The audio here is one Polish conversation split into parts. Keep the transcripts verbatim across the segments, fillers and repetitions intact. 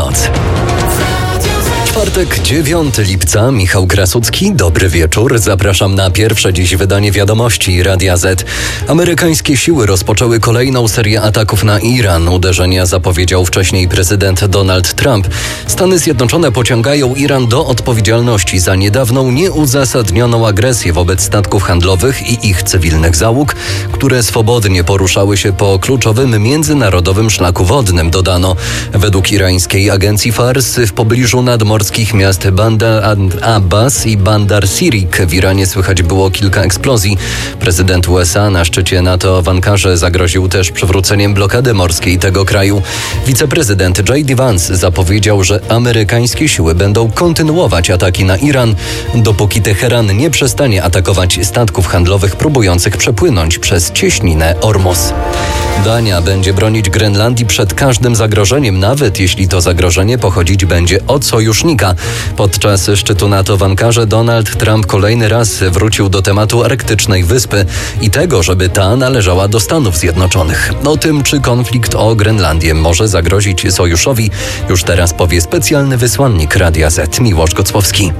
północ. Czwartek, dziewiątego lipca, Michał Krasucki, dobry wieczór. Zapraszam na pierwsze dziś wydanie wiadomości Radia Z. Amerykańskie siły rozpoczęły kolejną serię ataków na Iran. Uderzenia zapowiedział wcześniej prezydent Donald Trump. Stany Zjednoczone pociągają Iran do odpowiedzialności za niedawną nieuzasadnioną agresję wobec statków handlowych i ich cywilnych załóg, które swobodnie poruszały się po kluczowym międzynarodowym szlaku wodnym, dodano. Według irańskiej agencji Fars w pobliżu nadmorskich miast Bandar Abbas i Bandar Sirik w Iranie słychać było kilka eksplozji. Prezydent U S A na szczycie NATO w Ankarze zagroził też przywróceniem blokady morskiej tego kraju. Wiceprezydent J D Vance zapowiedział, że amerykańskie siły będą kontynuować ataki na Iran, dopóki Teheran nie przestanie atakować statków handlowych próbujących przepłynąć przez cieśninę Ormus. Dania będzie bronić Grenlandii przed każdym zagrożeniem, nawet jeśli to zagrożenie pochodzić będzie od sojusznika. Podczas szczytu NATO w Ankarze Donald Trump kolejny raz wrócił do tematu arktycznej wyspy i tego, żeby ta należała do Stanów Zjednoczonych. O tym, czy konflikt o Grenlandię może zagrozić sojuszowi, już teraz powie specjalny wysłannik Radia Z, Miłosz Gocłowski.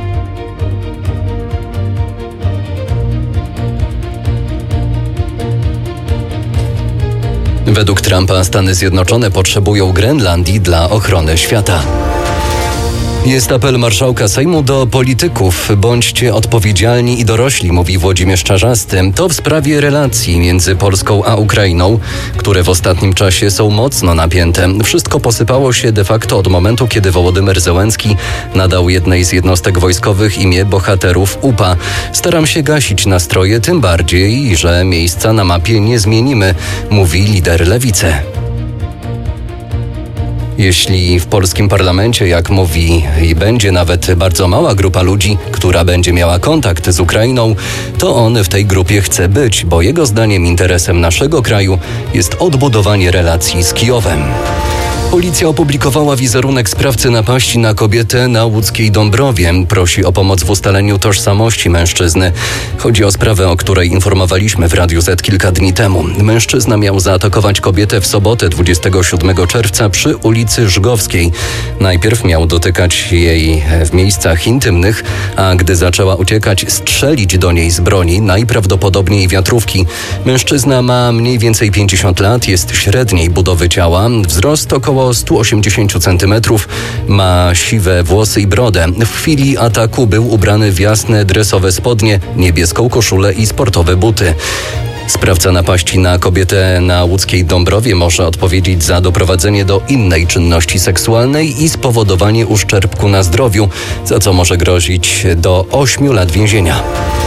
Według Trumpa Stany Zjednoczone potrzebują Grenlandii dla ochrony świata. Jest apel marszałka Sejmu do polityków. Bądźcie odpowiedzialni i dorośli, mówi Włodzimierz Czarzasty. To w sprawie relacji między Polską a Ukrainą, które w ostatnim czasie są mocno napięte. Wszystko posypało się de facto od momentu, kiedy Wołodymyr Zełenski nadał jednej z jednostek wojskowych imię bohaterów U P A. Staram się gasić nastroje, tym bardziej, że miejsca na mapie nie zmienimy, mówi lider Lewicy. Jeśli w polskim parlamencie, jak mówi, i będzie nawet bardzo mała grupa ludzi, która będzie miała kontakt z Ukrainą, to on w tej grupie chce być, bo jego zdaniem interesem naszego kraju jest odbudowanie relacji z Kijowem. Policja opublikowała wizerunek sprawcy napaści na kobietę na łódzkiej Dąbrowie. Prosi o pomoc w ustaleniu tożsamości mężczyzny. Chodzi o sprawę, o której informowaliśmy w Radiu Z kilka dni temu. Mężczyzna miał zaatakować kobietę w sobotę dwudziestego siódmego czerwca przy ulicy Żgowskiej. Najpierw miał dotykać jej w miejscach intymnych, a gdy zaczęła uciekać, strzelić do niej z broni, najprawdopodobniej wiatrówki. Mężczyzna ma mniej więcej pięćdziesiąt lat, jest średniej budowy ciała, wzrost około sto osiemdziesiąt centymetrów, ma siwe włosy i brodę. W chwili ataku był ubrany w jasne dresowe spodnie, niebieską koszulę i sportowe buty. Sprawca napaści na kobietę na łódzkiej Dąbrowie może odpowiedzieć za doprowadzenie do innej czynności seksualnej i spowodowanie uszczerbku na zdrowiu, za co może grozić do ośmiu lat więzienia.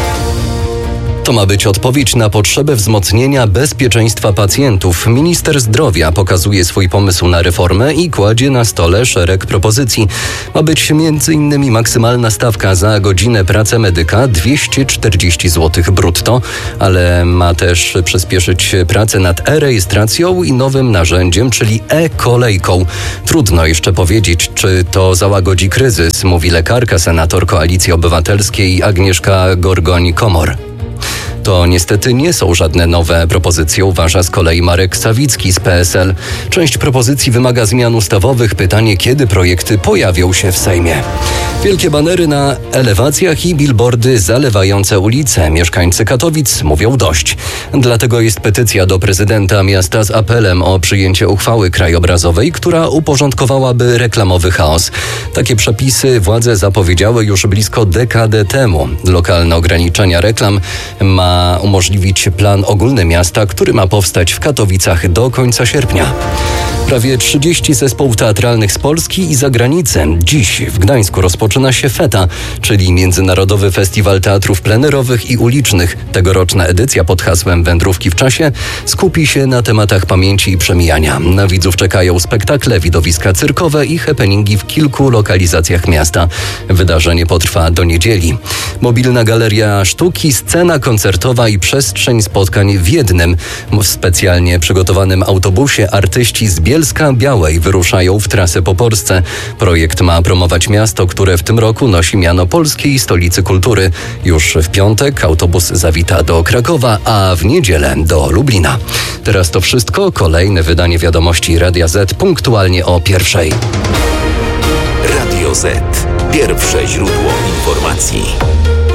To ma być odpowiedź na potrzebę wzmocnienia bezpieczeństwa pacjentów. Minister zdrowia pokazuje swój pomysł na reformę i kładzie na stole szereg propozycji. Ma być między innymi maksymalna stawka za godzinę pracy medyka dwieście czterdzieści złotych brutto, ale ma też przyspieszyć pracę nad e-rejestracją i nowym narzędziem, czyli e-kolejką. Trudno jeszcze powiedzieć, czy to załagodzi kryzys, mówi lekarka, senator Koalicji Obywatelskiej Agnieszka Gorgoń-Komor. To niestety nie są żadne nowe propozycje, uważa z kolei Marek Sawicki z P S L. Część propozycji wymaga zmian ustawowych. Pytanie, kiedy projekty pojawią się w Sejmie. Wielkie banery na elewacjach i billboardy zalewające ulice. Mieszkańcy Katowic mówią dość. Dlatego jest petycja do prezydenta miasta z apelem o przyjęcie uchwały krajobrazowej, która uporządkowałaby reklamowy chaos. Takie przepisy władze zapowiedziały już blisko dekadę temu. Lokalne ograniczenia reklam ma umożliwić plan ogólny miasta, który ma powstać w Katowicach do końca sierpnia. Prawie trzydzieści zespołów teatralnych z Polski i zagranicy. Dziś w Gdańsku rozpoczyna się FETA, czyli Międzynarodowy Festiwal Teatrów Plenerowych i Ulicznych. Tegoroczna edycja pod hasłem Wędrówki w czasie skupi się na tematach pamięci i przemijania. Na widzów czekają spektakle, widowiska cyrkowe i happeningi w kilku lokalizacjach miasta. Wydarzenie potrwa do niedzieli. Mobilna galeria sztuki, scena koncertowa i przestrzeń spotkań w jednym. W specjalnie przygotowanym autobusie artyści z Bielska-Białej wyruszają w trasę po Polsce. Projekt ma promować miasto, które w tym roku nosi miano Polskiej Stolicy Kultury. już w piątek autobus zawita do Krakowa, a w niedzielę do Lublina. Teraz to wszystko. Kolejne wydanie wiadomości Radia Z punktualnie o pierwszej. Radio Z. Pierwsze źródło informacji.